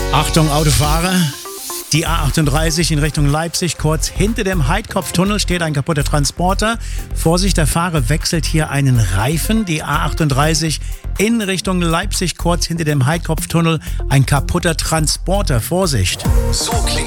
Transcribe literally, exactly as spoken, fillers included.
Achtung, Autofahrer. Die A achtunddreißig in Richtung Leipzig. Kurz hinter dem Heidkopftunnel steht ein kaputter Transporter. Vorsicht, der Fahrer wechselt hier einen Reifen. Die A achtunddreißig in Richtung Leipzig. Kurz hinter dem Heidkopftunnel ein kaputter Transporter. Vorsicht. So klingt